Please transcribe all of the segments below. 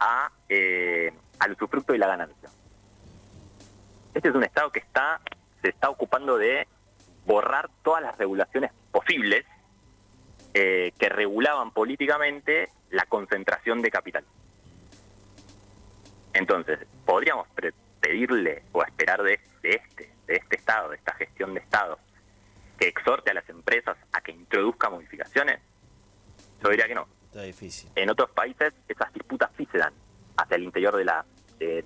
al usufructo y la ganancia. Este es un Estado que se está ocupando de borrar todas las regulaciones posibles que regulaban políticamente la concentración de capital. Entonces, podríamos pedirle o esperar de este Estado, de esta gestión de Estado, que exhorte a las empresas a que introduzca modificaciones. Yo diría que no. Está difícil. En otros países esas disputas sí se dan hacia el interior de la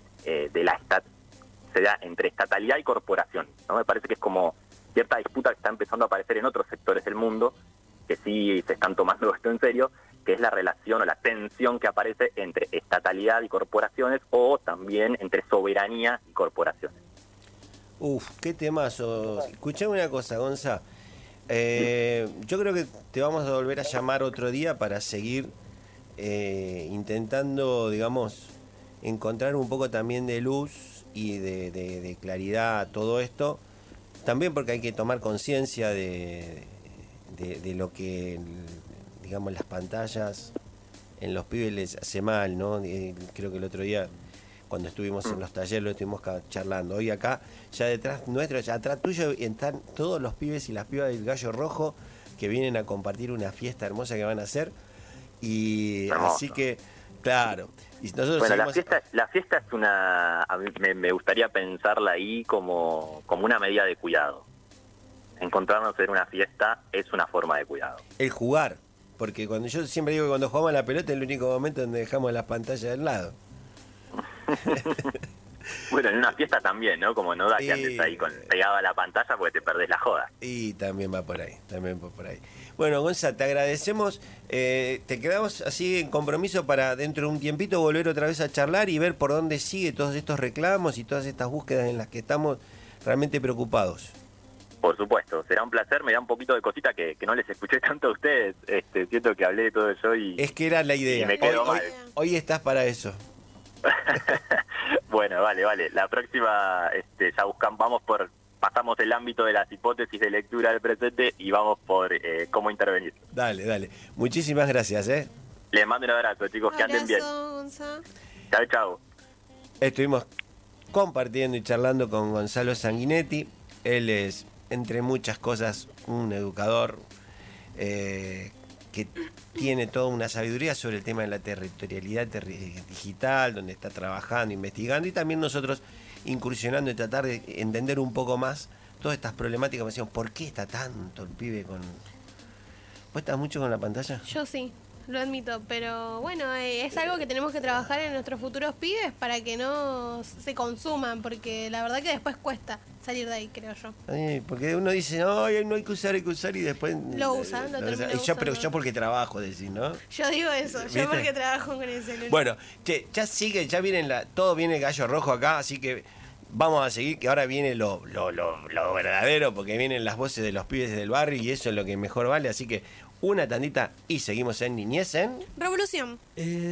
se da entre estatalidad y corporación, ¿no? Me parece que es como cierta disputa que está empezando a aparecer en otros sectores del mundo, que sí se están tomando esto en serio, que es la relación o la tensión que aparece entre estatalidad y corporaciones, o también entre soberanía y corporaciones. Qué temazo. Escuchame una cosa, Gonza. Yo creo que te vamos a volver a llamar otro día para seguir intentando, digamos, encontrar un poco también de luz y de claridad a todo esto. También porque hay que tomar conciencia de lo que, digamos, las pantallas en los pibes les hace mal, ¿no? Creo que el otro día, cuando estuvimos en los talleres, lo estuvimos charlando. Hoy acá, ya detrás nuestro, ya atrás tuyo, están todos los pibes y las pibas del Gallo Rojo que vienen a compartir una fiesta hermosa que van a hacer. Y hermoso. Así que, claro. Y nosotros bueno, seguimos... la fiesta es una... A mí me gustaría pensarla ahí como una medida de cuidado. Encontrarnos en una fiesta es una forma de cuidado. El jugar. Porque yo siempre digo que cuando jugamos a la pelota es el único momento donde dejamos las pantallas del lado. Bueno, en una fiesta también, ¿no? Como no da que andes ahí pegado a la pantalla porque te perdés la joda. Y también va por ahí, Bueno, Gonza, te agradecemos. Te quedamos así en compromiso para dentro de un tiempito volver otra vez a charlar y ver por dónde sigue todos estos reclamos y todas estas búsquedas en las que estamos realmente preocupados. Por supuesto, será un placer. Me da un poquito de cosita que no les escuché tanto a ustedes. Siento que hablé de todo eso y... Es que era la idea. Y me quedo mal. Hoy estás para eso. Bueno, vale. La próxima ya pasamos el ámbito de las hipótesis de lectura del presente y vamos por cómo intervenir. Dale. Muchísimas gracias, Les mando un abrazo, chicos, que anden bien. Gonza. Chao. Estuvimos compartiendo y charlando con Gonzalo Sanguinetti. Él es, entre muchas cosas, un educador que tiene toda una sabiduría sobre el tema de la territorialidad digital, donde está trabajando, investigando, y también nosotros incursionando en tratar de entender un poco más todas estas problemáticas. Me decían, ¿por qué está tanto el pibe con...? ¿Vos estás mucho con la pantalla? Yo sí, lo admito, pero bueno, es algo que tenemos que trabajar en nuestros futuros pibes para que no se consuman, porque la verdad que después cuesta salir de ahí, creo yo. Porque uno dice, no hay que usar, y después... Lo usan, lo termina usando. Pero yo porque trabajo, decís, ¿no? Yo digo eso, ¿viste? yo porque trabajo con ese. Bueno, ya viene todo viene el Gallo Rojo acá, así que vamos a seguir, que ahora viene lo verdadero, porque vienen las voces de los pibes del barrio y eso es lo que mejor vale, así que una tandita y seguimos en Niñez en Revolución.